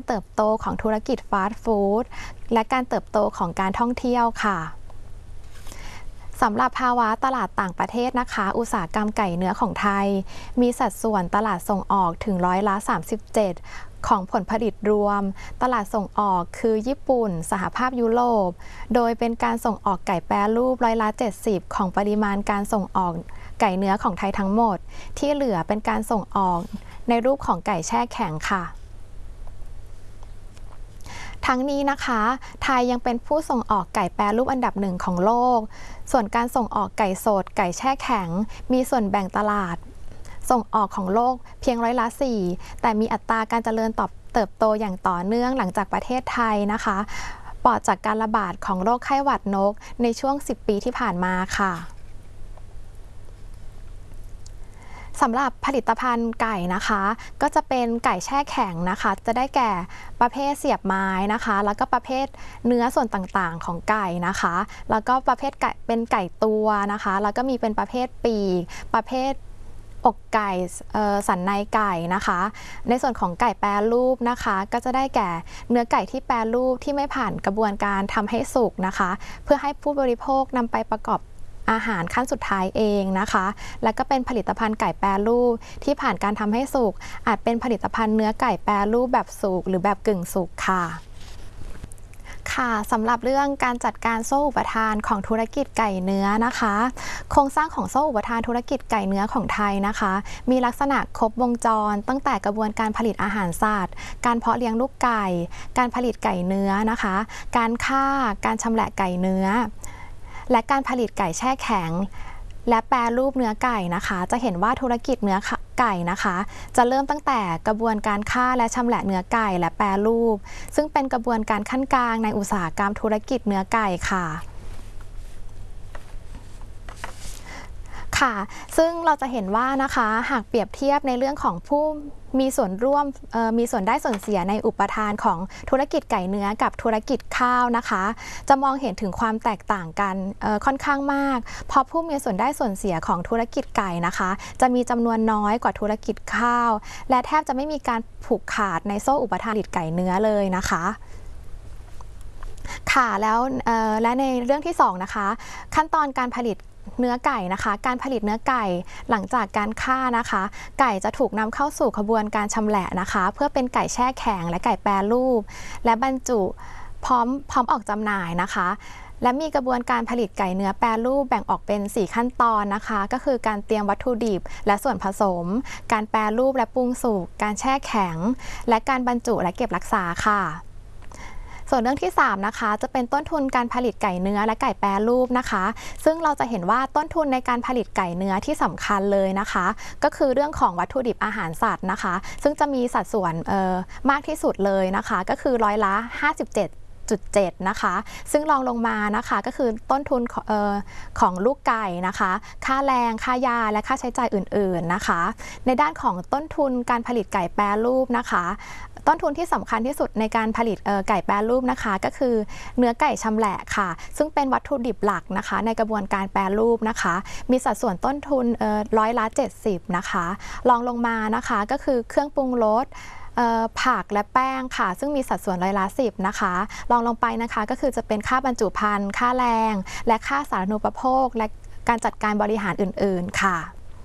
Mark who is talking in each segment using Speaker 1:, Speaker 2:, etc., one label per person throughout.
Speaker 1: เติบโตของธุรกิจฟาสต์ฟู้ดและการเติบโตของการท่องเที่ยวค่ะสำหรับภาวะตลาดต่างประเทศนะคะอุตสาหกรรมไก่เนื้อของไทยมีสัดส่วนตลาดส่งออกถึง37%ของผลผลิตรวมตลาดส่งออกคือญี่ปุ่นสหภาพยุโรปโดยเป็นการส่งออกไก่แปรรูป70%ของปริมาณการส่งออกไก่เนื้อของไทยทั้งหมดที่เหลือเป็นการส่งออกในรูปของไก่แช่แข็งค่ะทั้งนี้นะคะไทยยังเป็นผู้ส่งออกไก่แปรรูปอันดับ1ของโลกส่วนการส่งออกไก่สดไก่แช่แข็งมีส่วนแบ่งตลาดส่งออกของโลกเพียง4%แต่มีอัตราการเจริญเติบโตอย่างต่อเนื่องหลังจากประเทศไทยนะคะปลอดจากการระบาดของโรคไข้หวัดนกในช่วง10 ปีที่ผ่านมาค่ะสำหรับผลิตภัณฑ์ไก่นะคะก็จะเป็นไก่แช่แข็งนะคะจะได้แก่ประเภทเสียบไม้นะคะแล้วก็ประเภทเนื้อส่วนต่างๆของไก่นะคะแล้วก็ประเภทไก่เป็นไก่ตัวนะคะแล้วก็มีเป็นประเภทปีกประเภทอกไก่สันในไก่นะคะในส่วนของไก่แปรรูปนะคะก็จะได้แก่เนื้อไก่ที่แปรรูปที่ไม่ผ่านกระบวนการทำให้สุกนะคะเพื่อให้ผู้บริโภคนำไปประกอบอาหารขั้นสุดท้ายเองนะคะแล้วก็เป็นผลิตภัณฑ์ไก่แปรรูปที่ผ่านการทำให้สุกอาจเป็นผลิตภัณฑ์เนื้อไก่แปรรูปแบบสุกหรือแบบกึ่งสุกค่ะสำหรับเรื่องการจัดการโซ่อุปทานของธุรกิจไก่เนื้อนะคะโครงสร้างของโซ่อุปทานธุรกิจไก่เนื้อของไทยนะคะมีลักษณะครบวงจรตั้งแต่กระบวนการผลิตอาหารสัตว์การเพาะเลี้ยงลูกไก่การผลิตไก่เนื้อนะคะการฆ่าการชำแหละไก่เนื้อและการผลิตไก่แช่แข็งและแปรรูปเนื้อไก่นะคะจะเห็นว่าธุรกิจเนื้อไก่นะคะจะเริ่มตั้งแต่กระบวนการฆ่าและชำแหละเนื้อไก่และแปรรูปซึ่งเป็นกระบวนการขั้นกลางในอุตสาหกรรมธุรกิจเนื้อไก่ค่ะซึ่งเราจะเห็นว่านะคะหากเปรียบเทียบในเรื่องของผู้มีส่วนร่วมมีส่วนได้ส่วนเสียในอุปทานของธุรกิจไก่เนื้อกับธุรกิจข้าวนะคะจะมองเห็นถึงความแตกต่างกันค่อนข้างมากเพราะผู้มีส่วนได้ส่วนเสียของธุรกิจไก่นะคะจะมีจำนวนน้อยกว่าธุรกิจข้าวและแทบจะไม่มีการผูกขาดในโซ่อุปทานผลิตไก่เนื้อเลยนะคะแล้วและในเรื่องที่2นะคะขั้นตอนการผลิตเนื้อไก่นะคะการผลิตเนื้อไก่หลังจากการฆ่านะคะไก่จะถูกนำเข้าสู่ขบวนการชำแหละนะคะเพื่อเป็นไก่แช่แข็งและไก่แปรรูปและบรรจุพร้อมออกจำหน่ายนะคะและมีกระบวนการผลิตไก่เนื้อแปรรูปแบ่งออกเป็น4ขั้นตอนนะคะก็คือการเตรียมวัตถุดิบและส่วนผสมการแปรรูปและปรุงสุกการแช่แข็งและการบรรจุและเก็บรักษาค่ะส่วนเรื่องที่3นะคะจะเป็นต้นทุนการผลิตไก่เนื้อและไก่แปรรูปนะคะซึ่งเราจะเห็นว่าต้นทุนในการผลิตไก่เนื้อที่สำคัญเลยนะคะก็คือเรื่องของวัตถุดิบอาหารสัตว์นะคะซึ่งจะมีสัดส่วนมากที่สุดเลยนะคะก็คือ57.7นะคะซึ่งรองลงมานะคะก็คือต้นทุนของลูกไก่นะคะค่าแรงค่ายาและค่าใช้จ่ายอื่นๆนะคะในด้านของต้นทุนการผลิตไก่แปรรูปนะคะต้นทุนที่สำคัญที่สุดในการผลิตไก่แปรรูปนะคะก็คือเนื้อไก่ชำแหละค่ะซึ่งเป็นวัตถุดิบหลักนะคะในกระบวนการแปรรูปนะคะมีสัดส่วนต้นทุน70%นะคะรองลงมานะคะก็คือเครื่องปรุงรสผักและแป้งค่ะซึ่งมีสัดส่วน10%นะคะรองลงไปนะคะก็คือจะเป็นค่าบรรจุภัณฑ์ค่าแรงและค่าสาธารณูปโภคและการจัดการบริหารอื่นๆค่ะ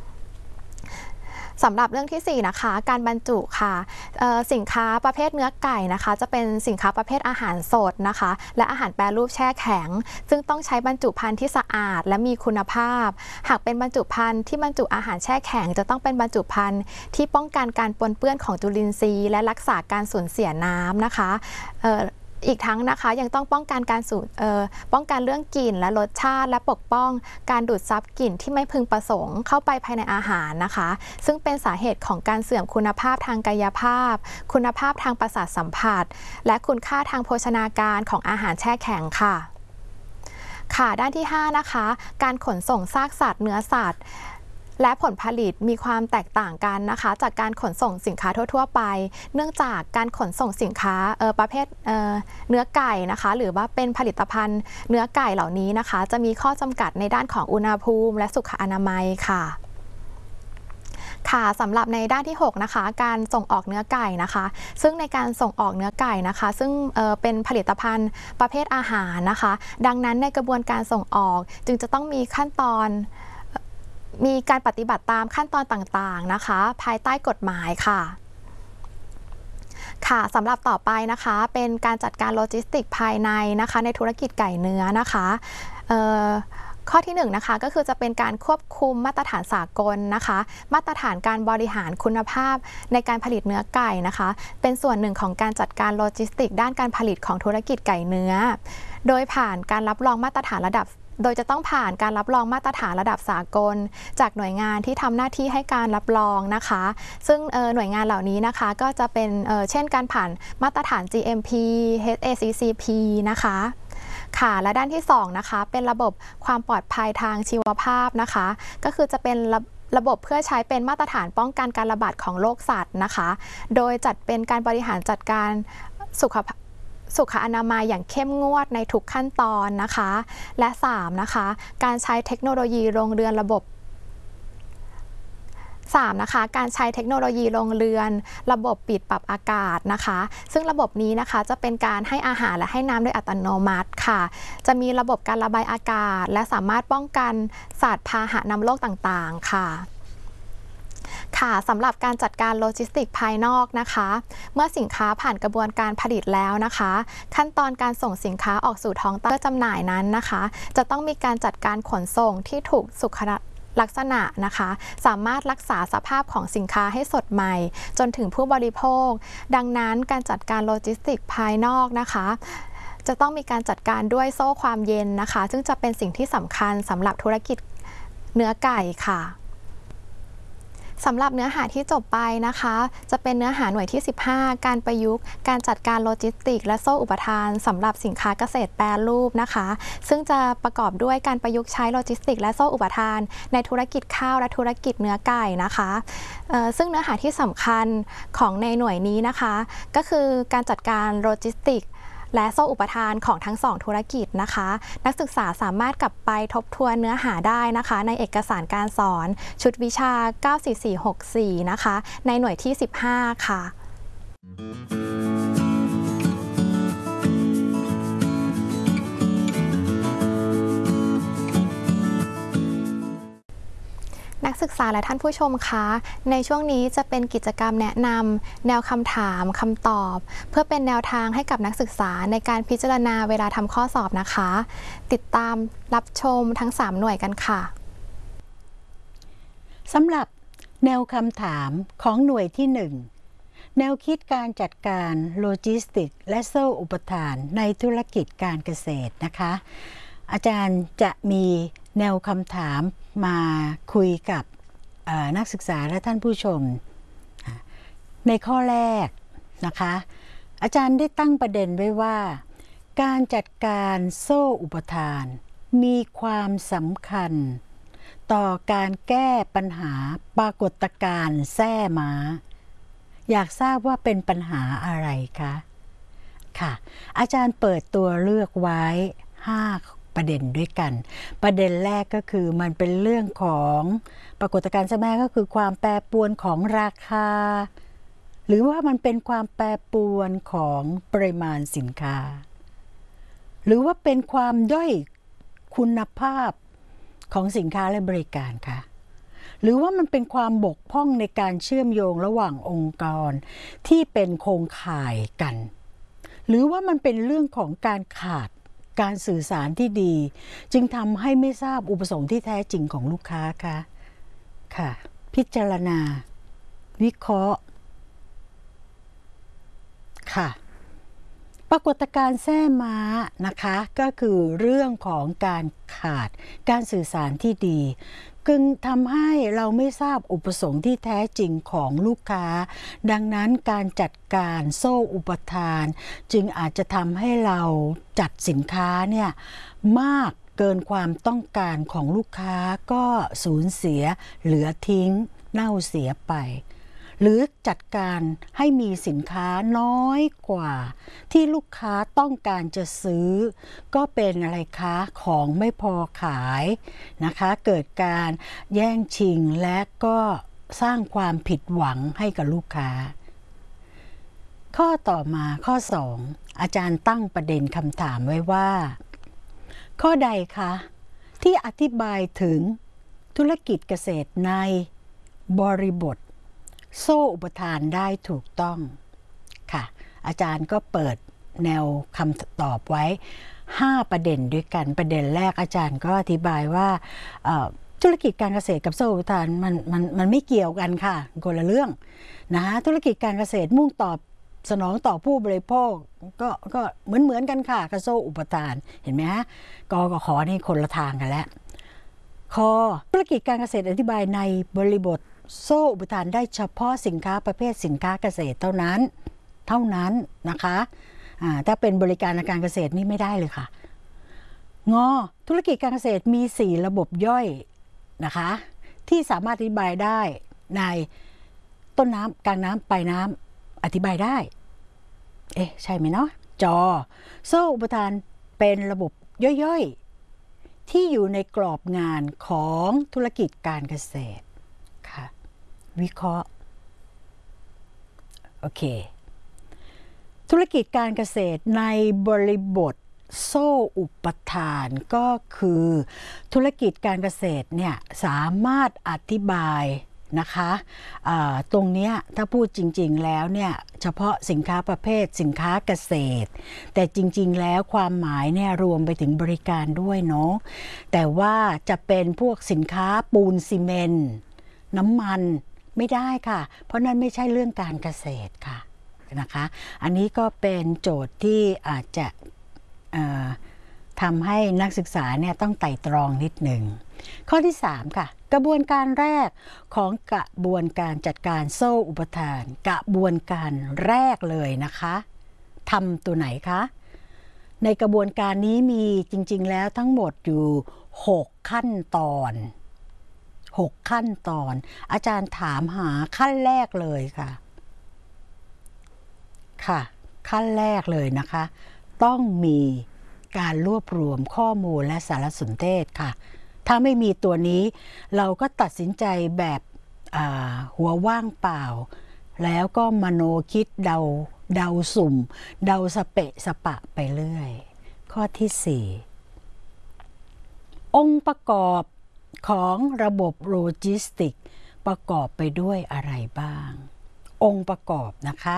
Speaker 1: สำหรับเรื่องที่4นะคะการบรรจุค่ะสินค้าประเภทเนื้อไก่นะคะจะเป็นสินค้าประเภทอาหารสดนะคะและอาหารแปรรูปแช่แข็งซึ่งต้องใช้บรรจุภัณฑ์ที่สะอาดและมีคุณภาพหากเป็นบรรจุภัณฑ์ที่บรรจุอาหารแช่แข็งจะต้องเป็นบรรจุภัณฑ์ที่ป้องกันการปนเปื้อนของจุลินทรีย์และรักษาการสูญเสียน้ำนะคะอีกทั้งนะคะยังต้องป้องกันป้องกันเรื่องกลิ่นและรสชาติและปกป้องการดูดซับกลิ่นที่ไม่พึงประสงค์เข้าไปภายในอาหารนะคะซึ่งเป็นสาเหตุของการเสื่อมคุณภาพทางกายภาพคุณภาพทางประสาทสัมผัสและคุณค่าทางโภชนาการของอาหารแช่แข็งค่ะด้านที่5นะคะการขนส่งซากสัตว์เนื้อสัตว์และผลผลิตมีความแตกต่างกันนะคะจากการขนส่งสินค้าทั่วๆไปเนื่องจากการขนส่งสินค้าประเภทเนื้อไก่นะคะหรือว่าเป็นผลิตภัณฑ์เนื้อไก่เหล่านี้นะคะจะมีข้อจำกัดในด้านของอุณหภูมิและสุขอนามัยค่ะค่ะสำหรับในด้านที่6นะคะการส่งออกเนื้อไก่นะคะซึ่งในการส่งออกเนื้อไก่นะคะซึ่งเป็นผลิตภัณฑ์ประเภทอาหารนะคะดังนั้นในกระบวนการส่งออกจึงจะต้องมีขั้นตอนมีการปฏิบัติตามขั้นตอนต่างๆนะคะภายใต้กฎหมายค่ะค่ะสำหรับต่อไปนะคะเป็นการจัดการโลจิสติกภายในนะคะในธุรกิจไก่เนื้อนะคะข้อที่1นะคะก็คือจะเป็นการควบคุมมาตรฐานสากลนะคะมาตรฐานการบริหารคุณภาพในการผลิตเนื้อไก่นะคะเป็นส่วนหนึ่งของการจัดการโลจิสติกด้านการผลิตของธุรกิจไก่เนื้อโดยผ่านการรับรองมาตรฐานระดับโดยจะต้องผ่านการรับรองมาตรฐานระดับสากลจากหน่วยงานที่ทำหน้าที่ให้การรับรองนะคะซึ่งหน่วยงานเหล่านี้นะคะก็จะเป็นเช่นการผ่านมาตรฐาน GMP HACCP นะคะค่ะและด้านที่2นะคะเป็นระบบความปลอดภัยทางชีวภาพนะคะก็คือจะเป็นระบบเพื่อใช้เป็นมาตรฐานป้องกันการระบาดของโรคสัตว์นะคะโดยจัดเป็นการบริหารจัดการสุขอนามัยอย่างเข้มงวดในทุกขั้นตอนนะคะและ3นะคะการใช้เทคโนโลยีโรงเรือนระบบ3นะคะการใช้เทคโนโลยีโรงเรือนระบบปิดปรับอากาศนะคะซึ่งระบบนี้นะคะจะเป็นการให้อาหารและให้น้ำโดยอัตโนมัติค่ะจะมีระบบการระบายอากาศและสามารถป้องกันสัตว์พาหะนำโรคต่างๆค่ะค่ะสำหรับการจัดการโลจิสติกภายนอกนะคะเมื่อสินค้าผ่านกระบวนการผลิตแล้วนะคะขั้นตอนการส่งสินค้าออกสู่ท้องตลาดเพื่อจำหน่ายนั้นนะคะจะต้องมีการจัดการขนส่งที่ถูกสุขลักษณะนะคะสามารถรักษาสภาพของสินค้าให้สดใหม่จนถึงผู้บริโภคดังนั้นการจัดการโลจิสติกภายนอกนะคะจะต้องมีการจัดการด้วยโซ่ความเย็นนะคะซึ่งจะเป็นสิ่งที่สำคัญสำหรับธุรกิจเนื้อไก่ค่ะสำหรับเนื้อหาที่จบไปนะคะจะเป็นเนื้อหาหน่วยที่15การประยุกต์การจัดการโลจิสติกและโซ่อุปทานสำหรับสินค้าเกษตรแปรรูปนะคะซึ่งจะประกอบด้วยการประยุกต์ใช้โลจิสติกและโซ่อุปทานในธุรกิจข้าวและธุรกิจเนื้อไก่นะคะซึ่งเนื้อหาที่สำคัญของในหน่วยนี้นะคะก็คือการจัดการโลจิสติกและโซ่อุปทานของทั้ง2ธุรกิจนะคะนักศึกษาสามารถกลับไปทบทวนเนื้อหาได้นะคะในเอกสารการสอนชุดวิชา 94464 นะคะในหน่วยที่ 15 ค่ะนักศึกษาและท่านผู้ชมคะในช่วงนี้จะเป็นกิจกรรมแนะนำแนวคำถามคำตอบเพื่อเป็นแนวทางให้กับนักศึกษาในการพิจารณาเวลาทำข้อสอบนะคะติดตามรับชมทั้ง3หน่วยกันค่ะ
Speaker 2: สำหรับแนวคำถามของหน่วยที่1แนวคิดการจัดการโลจิสติกและโซ่อุปทานในธุรกิจการเกษตรนะคะอาจารย์จะมีแนวคำถามมาคุยกับนักศึกษาและท่านผู้ชมในข้อแรกนะคะอาจารย์ได้ตั้งประเด็นไว้ว่าการจัดการโซ่อุปทานมีความสำคัญต่อการแก้ปัญหาปรากฏการณ์แส้ม้าอยากทราบว่าเป็นปัญหาอะไรคะค่ะอาจารย์เปิดตัวเลือกไว้5ประเด็นด้วยกันประเด็นแรกก็คือมันเป็นเรื่องของปรากฏการณ์แส้ม้าก็คือความแปรปรวนของราคาหรือว่ามันเป็นความแปรปรวนของปริมาณสินค้าหรือว่าเป็นความด้อยคุณภาพของสินค้าและบริการค่ะหรือว่ามันเป็นความบกพร่องในการเชื่อมโยงระหว่างองค์กรที่เป็นโครงข่ายกันหรือว่ามันเป็นเรื่องของการขาดการสื่อสารที่ดีจึงทำให้ไม่ทราบอุปสงค์ที่แท้จริงของลูกค้าค่ะพิจารณาวิเคราะห์ค่ะปรากฏการณ์แส้ม้านะคะก็คือเรื่องของการขาดการสื่อสารที่ดีจึงทำให้เราไม่ทราบอุปสงค์ที่แท้จริงของลูกค้าดังนั้นการจัดการโซ่อุปทานจึงอาจจะทำให้เราจัดสินค้าเนี่ยมากเกินความต้องการของลูกค้าก็สูญเสียเหลือทิ้งเน่าเสียไปหรือจัดการให้มีสินค้าน้อยกว่าที่ลูกค้าต้องการจะซื้อก็เป็นอะไรคะของไม่พอขายนะคะเกิดการแย่งชิงและก็สร้างความผิดหวังให้กับลูกค้าข้อต่อมาข้อ 2อาจารย์ตั้งประเด็นคำถามไว้ว่าข้อใดคะที่อธิบายถึงธุรกิจเกษตรในบริบทโซ่อุปทานได้ถูกต้องค่ะอาจารย์ก็เปิดแนวคำตอบไว้5ประเด็นด้วยกันประเด็นแรกอาจารย์ก็อธิบายว่าธุรกิจการเกษตรกับโซ่อุปทานมันไม่เกี่ยวกันค่ะคนละเรื่องนะธุรกิจการเกษตรมุ่งตอบสนองต่อผู้บริโภคก็เหมือนกันค่ะกับโซ่อุปทานเห็นไหมฮะกกับขนี่คนละทางกันแล้วธุรกิจการเกษตรอธิบายในบริบทโซ่อุปทานได้เฉพาะสินค้าประเภทสินค้าเกษตรเท่านั้นนะคะถ้าเป็นบริการการเกษตรนี่ไม่ได้เลยค่ะธุรกิจการเกษตรมี4ระบบย่อยนะคะที่สามารถอธิบายได้ในต้นน้ำกลางน้ำปลายน้ำอธิบายได้ใช่ไหมเนาะโซ่อุปทานเป็นระบบย่อยๆที่อยู่ในกรอบงานของธุรกิจการเกษตรค่ะวิเคราะห์โอเคธุรกิจการเกษตรในบริบทโซ่อุปทานก็คือธุรกิจการเกษตรเนี่ยสามารถอธิบายนะคะตรงนี้ถ้าพูดจริงๆแล้วเนี่ยเฉพาะสินค้าประเภทสินค้าเกษตรแต่จริงๆแล้วความหมายเนี่ยรวมไปถึงบริการด้วยเนาะแต่ว่าจะเป็นพวกสินค้าปูนซีเมนต์น้ำมันไม่ได้ค่ะเพราะนั่นไม่ใช่เรื่องการเกษตรค่ะนะคะอันนี้ก็เป็นโจทย์ที่อาจจะทำให้นักศึกษาเนี่ยต้องไต่ตรองนิดหนึ่งข้อที่3ค่ะกระบวนการแรกของกระบวนการจัดการโซ่อุปทานกระบวนการแรกเลยนะคะทำตัวไหนคะในกระบวนการนี้มีจริงๆแล้วทั้งหมดอยู่6ขั้นตอนอาจารย์ถามหาขั้นแรกเลยค่ะขั้นแรกเลยนะคะต้องมีการรวบรวมข้อมูลและสารสนเทศค่ะถ้าไม่มีตัวนี้เราก็ตัดสินใจแบบหัวว่างเปล่าแล้วก็มโนคิดเดาสุ่มเดาสเปะสปะไปเรื่อยข้อที่4องค์ประกอบของระบบโลจิสติกประกอบไปด้วยอะไรบ้างองค์ประกอบนะคะ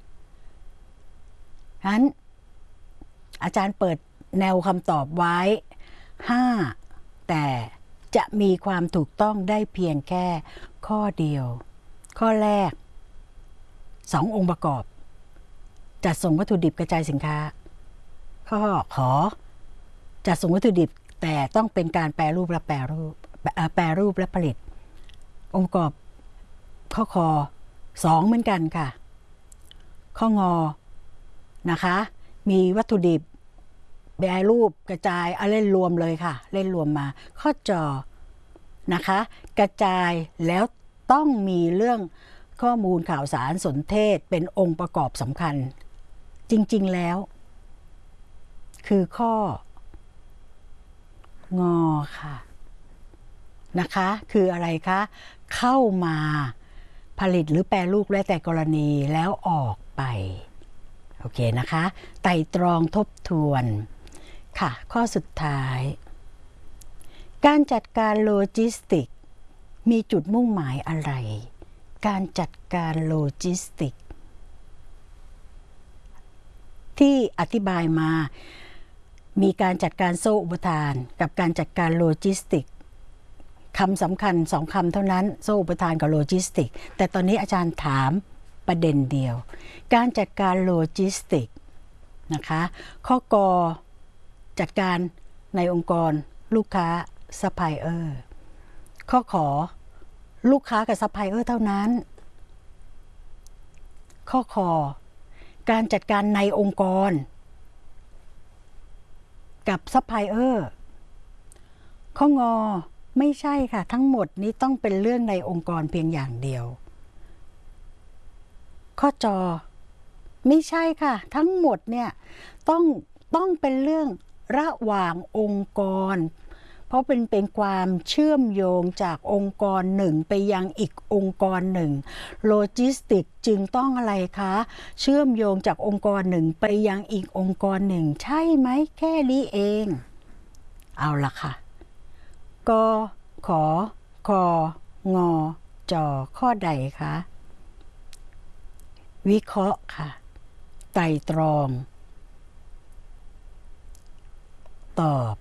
Speaker 2: งั้นอาจารย์เปิดแนวคำตอบไว้5แต่จะมีความถูกต้องได้เพียงแค่ข้อเดียวข้อแรก2องค์ประกอบจัดส่งวัตถุดิบกระจายสินค้าข้อขอจัดส่งวัตถุดิบแต่ต้องเป็นการแปรรูปและผลิตองค์ประกอบข้อคอ2เหมือนกันค่ะข้องอนะคะมีวัตถุดิบแปรรูปกระจายเล่นรวมเลยค่ะเล่นรวมมาข้อจอนะคะกระจายแล้วต้องมีเรื่องข้อมูลข่าวสารสนเทศเป็นองค์ประกอบสำคัญจริงๆแล้วคือข้องอค่ะนะคะคืออะไรคะเข้ามาผลิตหรือแปรรูปแล้วแต่กรณีแล้วออกไปโอเคนะคะไต่ตรองทบทวนค่ะข้อสุดท้ายการจัดการโลจิสติกมีจุดมุ่งหมายอะไรการจัดการโลจิสติกที่อธิบายมามีการจัดการโซ่อุปทานกับการจัดการโลจิสติกคำสำคัญ2คำเท่านั้นโซ่อุปทานกับโลจิสติกแต่ตอนนี้อาจารย์ถามประเด็นเดียวการจัดการโลจิสติกนะคะข้อกอจัดการในองค์กรลูกค้าซัพพลายเออร์ข้อขอลูกค้ากับซัพพลายเออร์เท่านั้นข้อคอการจัดการในองค์กรกับซัพพลายเออร์ข้องอไม่ใช่ค่ะทั้งหมดนี้ต้องเป็นเรื่องในองค์กรเพียงอย่างเดียวข้อจอไม่ใช่ค่ะทั้งหมดเนี่ยต้องเป็นเรื่องระหว่างองค์กรเพราะเป็นความเชื่อมโยงจากองค์กรหนึ่งไปยังอีกองค์กรหนึ่งโลจิสติกจึงต้องอะไรคะเชื่อมโยงจากองค์กรหนึ่งไปยังอีกองค์กรหนึ่งใช่ไหมแค่นี้เองเอาละค่ะกขอคองอจอข้อใดคะวิเคราะห์ค่ะไตร่ตรองตอบ